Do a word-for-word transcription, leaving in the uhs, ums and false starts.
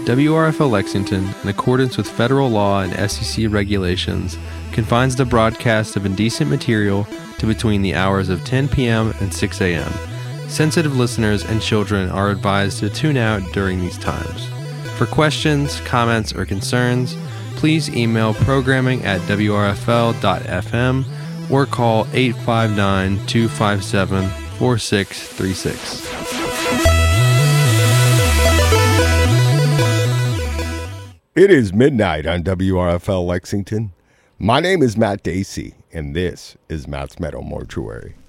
W R F L Lexington, in accordance with federal law and S E C regulations, confines the broadcast of indecent material to between the hours of ten p.m. and six a.m. Sensitive listeners and children are advised to tune out during these times. For questions, comments, or concerns, please email programming at w r f l dot f m or call eight five nine, two five seven, four six three six. It is midnight on W R F L Lexington. My name is Matt Dacey, and this is Matt's Meadow Mortuary.